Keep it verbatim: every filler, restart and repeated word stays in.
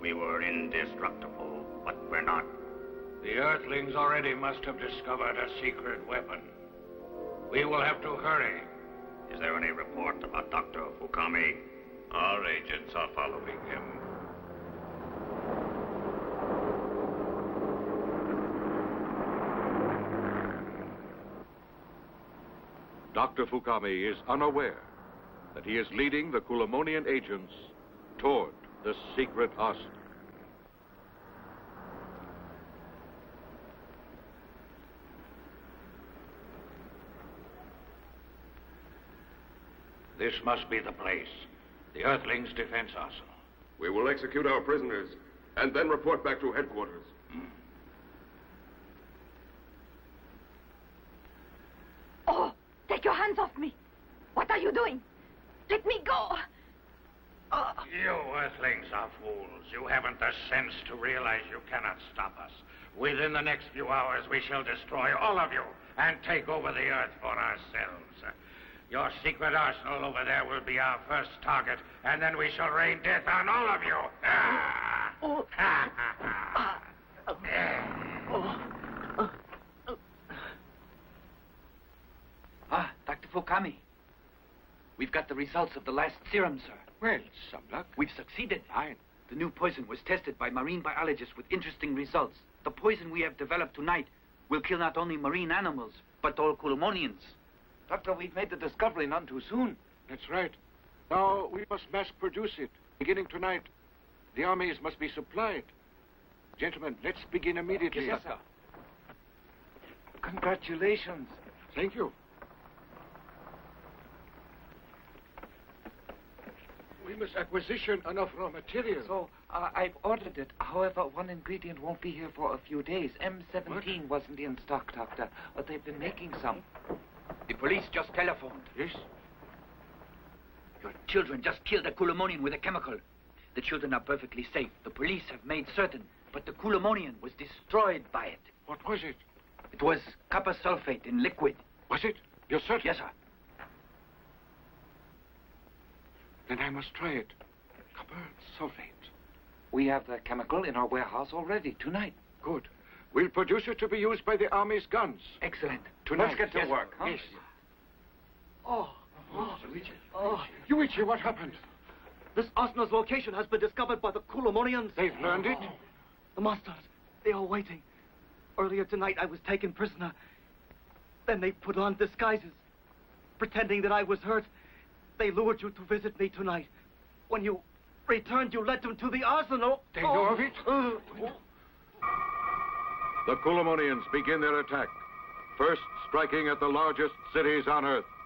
we were indestructible, but we're not. The Earthlings already must have discovered a secret weapon. We will have to hurry. Is there any report about Doctor Fukami? Our agents are following him. Doctor Fukami is unaware that he is leading the Kulamonian agents toward the secret arsenal. This must be the place. The Earthlings' defense arsenal. We will execute our prisoners and then report back to headquarters. Hmm. Oh, take your hands off me. What are you doing? Let me go. Oh. You Earthlings are fools. You haven't the sense to realize you cannot stop us. Within the next few hours, we shall destroy all of you and take over the Earth for ourselves. Your secret arsenal over there will be our first target, and then we shall rain death on all of you. Ah! Oh. Ah, Doctor Fukami. We've got the results of the last serum, sir. Well, some luck. We've succeeded. Fine. The new poison was tested by marine biologists with interesting results. The poison we have developed tonight will kill not only marine animals, but all Kulamonians. Doctor, we've made the discovery none too soon. That's right. Now we must mass produce it. Beginning tonight, the armies must be supplied. Gentlemen, let's begin immediately. Yes, sir. Congratulations. Thank you. We must acquisition enough raw material. So, uh, I've ordered it. However, one ingredient won't be here for a few days. M seventeen what? wasn't in stock, Doctor. But they've been making some. The police just telephoned. Yes? Your children just killed a Kulamonian with a chemical. The children are perfectly safe. The police have made certain. But the Kulamonian was destroyed by it. What was it? It was copper sulfate in liquid. Was it? You're certain? Yes, sir. Then I must try it. Copper sulfate. We have the chemical in our warehouse already, tonight. Good. We'll produce it to be used by the army's guns. Excellent. Tonight. Let's get to yes. work, huh? Yes. Oh. Oh, Yuichi. Oh. Yuichi, what happened? This arsenal's location has been discovered by the Kulamonians. They've learned it? The masters, they are waiting. Earlier tonight, I was taken prisoner. Then they put on disguises. Pretending that I was hurt, they lured you to visit me tonight. When you returned, you led them to the arsenal. They know of it? Uh, The Kulamonians begin their attack, first striking at the largest cities on Earth.